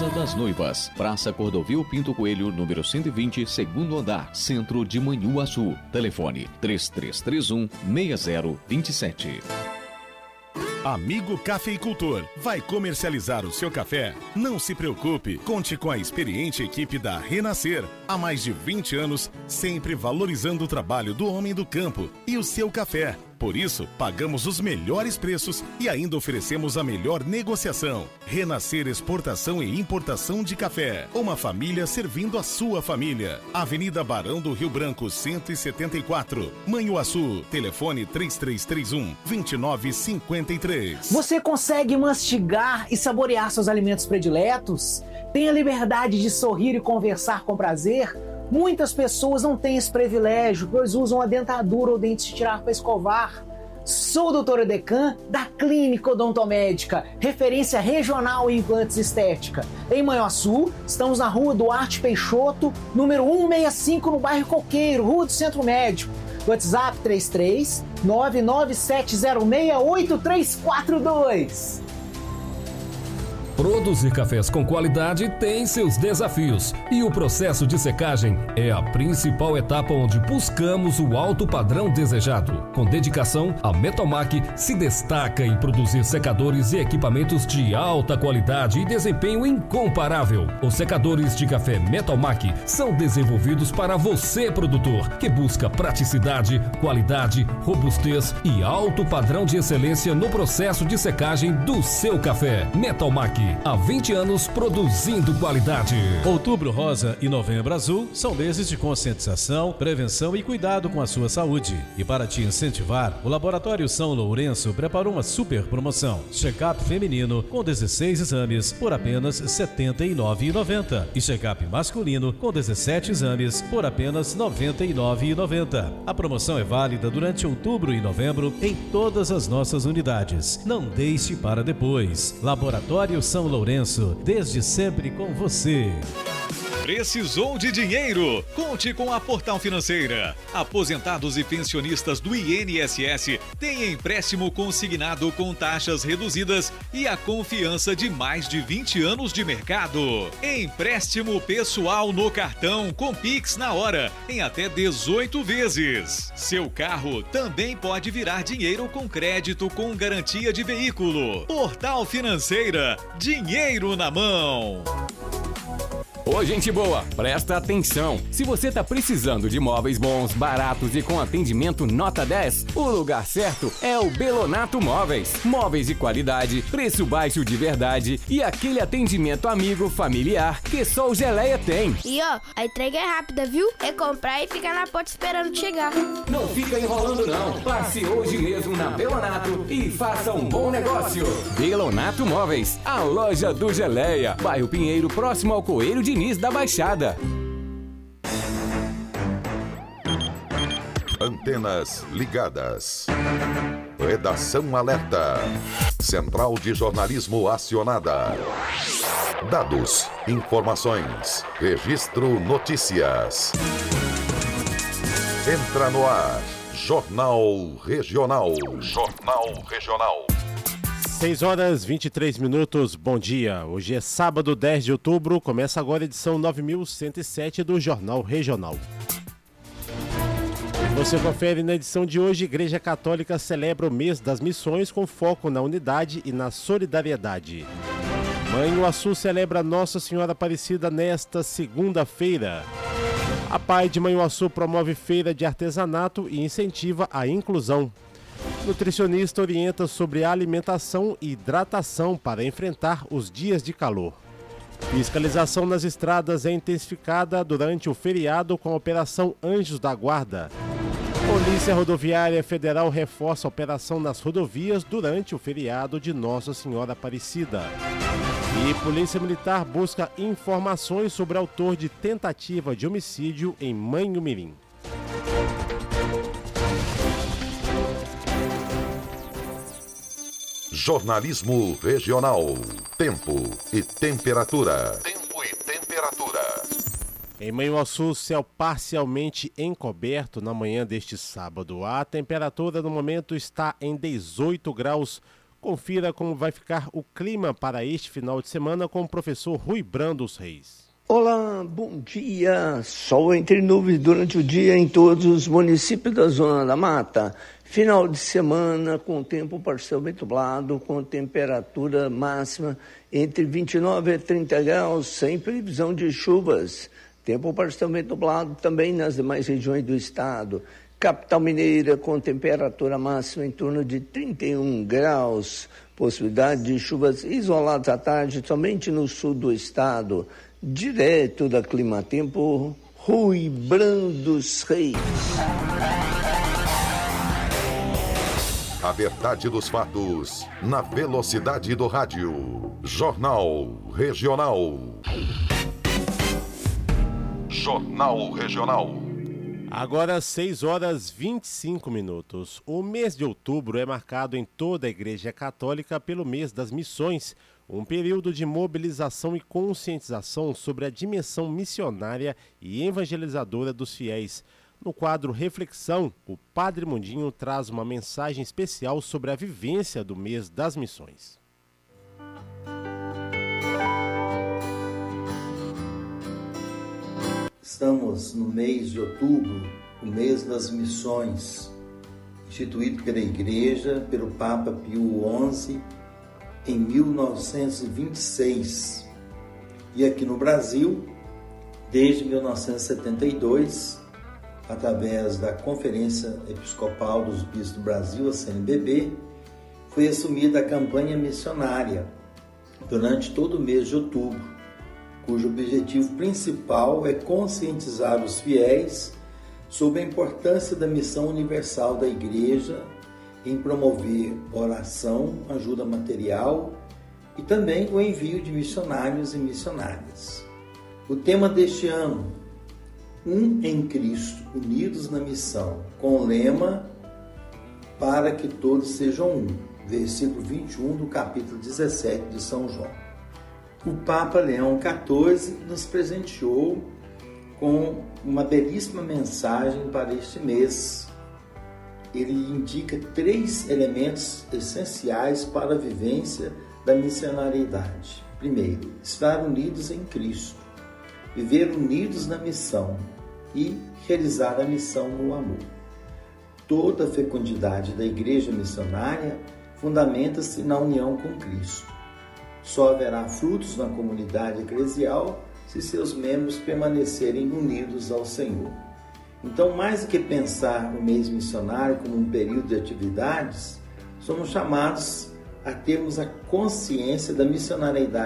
Casa das Noivas, Praça Cordovil Pinto Coelho, número 120, segundo andar, centro de Manhuaçu. Telefone 3331-6027. Amigo cafeicultor, vai comercializar o seu café? Não se preocupe, conte com a experiente equipe da Renascer. Há mais de 20 anos, sempre valorizando o trabalho do homem do campo e o seu café. Por isso, pagamos os melhores preços e ainda oferecemos a melhor negociação. Renascer Exportação e Importação de Café. Uma família servindo a sua família. Avenida Barão do Rio Branco, 174. Manhuaçu. Telefone 3331-2953. Você consegue mastigar e saborear seus alimentos prediletos? Tem a liberdade de sorrir e conversar com prazer? Muitas pessoas não têm esse privilégio, pois usam a dentadura ou dentes de tirar para escovar. Sou o Dr. Edecan, da Clínica Odontomédica, referência regional em implantes estética. Em Manhuaçu, estamos na Rua Duarte Peixoto, número 165, no bairro Coqueiro, Rua do Centro Médico. WhatsApp 33 997068342. Produzir cafés com qualidade tem seus desafios e o processo de secagem é a principal etapa onde buscamos o alto padrão desejado. Com dedicação, a Metalmac se destaca em produzir secadores e equipamentos de alta qualidade e desempenho incomparável. Os secadores de café Metalmac são desenvolvidos para você, produtor, que busca praticidade, qualidade, robustez e alto padrão de excelência no processo de secagem do seu café. Metalmac, há 20 anos produzindo qualidade. Outubro Rosa e Novembro Azul são meses de conscientização, prevenção e cuidado com a sua saúde. E para te incentivar, o Laboratório São Lourenço preparou uma super promoção. Check-up feminino com 16 exames por apenas R$ 79,90 e check-up masculino com 17 exames por apenas R$ 99,90. A promoção é válida durante outubro e novembro em todas as nossas unidades. Não deixe para depois. Laboratório São Lourenço, desde sempre com você. Precisou de dinheiro? Conte com a Portal Financeira. Aposentados e pensionistas do INSS têm empréstimo consignado com taxas reduzidas e a confiança de mais de 20 anos de mercado. Empréstimo pessoal no cartão com Pix na hora, em até 18 vezes. Seu carro também pode virar dinheiro com crédito com garantia de veículo. Portal Financeira, dinheiro na mão. Ô, gente boa, presta atenção. Se você tá precisando de móveis bons, baratos e com atendimento nota 10, o lugar certo é o Belonato Móveis. Móveis de qualidade, preço baixo de verdade e aquele atendimento amigo, familiar que só o Geleia tem. E ó, a entrega é rápida, viu? É comprar e ficar na porta esperando chegar. Não fica enrolando não. Passe hoje mesmo na Belonato e faça um bom negócio. Belonato Móveis, a loja do Geleia. Bairro Pinheiro, próximo ao Coelho Diniz da Baixada. Antenas ligadas. Redação alerta. Central de jornalismo acionada. Dados, informações, registro notícias. Entra no ar. Jornal Regional. Jornal Regional. 6 horas 23 minutos, bom dia. Hoje é sábado, 10 de outubro, começa agora a edição 9107 do Jornal Regional. Você confere na edição de hoje, Igreja Católica celebra o mês das missões com foco na unidade e na solidariedade. Manhuaçu celebra Nossa Senhora Aparecida nesta segunda-feira. A PAI de Manhuaçu promove feira de artesanato e incentiva a inclusão. Nutricionista orienta sobre alimentação e hidratação para enfrentar os dias de calor. Fiscalização nas estradas é intensificada durante o feriado com a Operação Anjos da Guarda. Polícia Rodoviária Federal reforça a operação nas rodovias durante o feriado de Nossa Senhora Aparecida. E Polícia Militar busca informações sobre o autor de tentativa de homicídio em Manhumirim. Jornalismo Regional. Tempo e temperatura. Tempo e temperatura. Em Manhuaçu, céu parcialmente encoberto na manhã deste sábado. A temperatura no momento está em 18 graus Confira como vai ficar o clima para este final de semana com o professor Rui Brando dos Reis. Olá, bom dia. Sol entre nuvens durante o dia em todos os municípios da Zona da Mata. Final de semana com tempo parcialmente nublado, com temperatura máxima entre 29 e 30 graus, sem previsão de chuvas. Tempo parcialmente nublado também nas demais regiões do estado. Capital Mineira com temperatura máxima em torno de 31 graus. Possibilidade de chuvas isoladas à tarde somente no sul do estado. Direto da Climatempo, Rui Brando dos Reis. A verdade dos fatos, na velocidade do rádio. Jornal Regional. Jornal Regional. Agora 6h25. O mês de outubro é marcado em toda a Igreja Católica pelo mês das missões, um período de mobilização e conscientização sobre a dimensão missionária e evangelizadora dos fiéis. No quadro Reflexão, o Padre Mundinho traz uma mensagem especial sobre a vivência do mês das missões. Estamos no mês de outubro, o mês das missões, instituído pela Igreja, pelo Papa Pio XI, em 1926. E aqui no Brasil, desde 1972, através da Conferência Episcopal dos Bispos do Brasil, a CNBB, foi assumida a campanha missionária durante todo o mês de outubro, cujo objetivo principal é conscientizar os fiéis sobre a importância da missão universal da Igreja em promover oração, ajuda material e também o envio de missionários e missionárias. O tema deste ano, Um em Cristo, unidos na missão, com o lema Para que todos sejam um, versículo 21 do capítulo 17 de São João. O Papa Leão XIV nos presenteou com uma belíssima mensagem para este mês. Ele indica 3 elementos essenciais para a vivência da missionariedade. Primeiro, estar unidos em Cristo, viver unidos na missão e realizar a missão no amor. Toda a fecundidade da igreja missionária fundamenta-se na união com Cristo. Só haverá frutos na comunidade eclesial se seus membros permanecerem unidos ao Senhor. Então, mais do que pensar o mês missionário como um período de atividades, somos chamados a termos a consciência da missionariedade